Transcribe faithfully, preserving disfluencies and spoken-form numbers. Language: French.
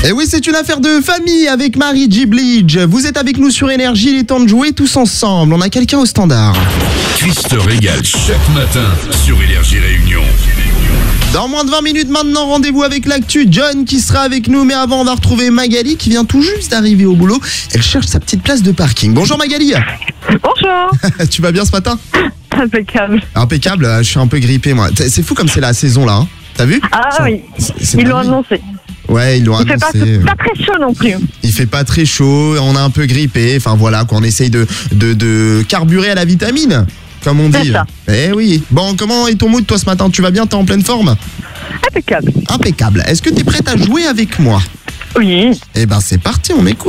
Et oui, c'est une affaire de famille avec Marie G. Blige. Vous êtes avec nous sur Énergie, il est temps de jouer tous ensemble. On a quelqu'un au standard. Chris te régale chaque matin sur Énergie Réunion. Dans moins de vingt minutes maintenant, rendez-vous avec l'actu. John qui sera avec nous. Mais avant, on va retrouver Magali qui vient tout juste d'arriver au boulot. Elle cherche sa petite place de parking. Bonjour Magali. Bonjour. Tu vas bien ce matin? Impeccable. Impeccable, je suis un peu grippé moi. C'est fou comme c'est la saison là, hein. T'as vu? Ah Ça, oui, c'est- c'est ils l'ont dingue. annoncé. Ouais, ils l'ont Il fait pas, annoncé. pas très chaud non plus. Il fait pas très chaud, on est un peu grippé. Enfin voilà, quoi, on essaye de, de, de carburer à la vitamine, comme on C'est dit. ça. Eh oui. Bon, comment est ton mood toi ce matin? Tu vas bien? T'es en pleine forme? Impeccable. Impeccable. Est-ce que t'es prête à jouer avec moi? Oui. Eh ben c'est parti, on écoute.